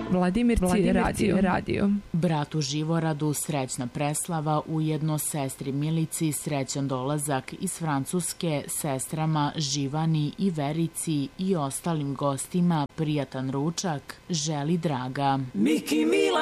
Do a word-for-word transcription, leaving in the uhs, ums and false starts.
Vladimir Radio. Radio. Bratu Živoradu srećna preslava, ujedno sestri Milici srećan dolazak iz Francuske, sestrama Živani i Verici i ostalim gostima prijatan ručak želi Draga.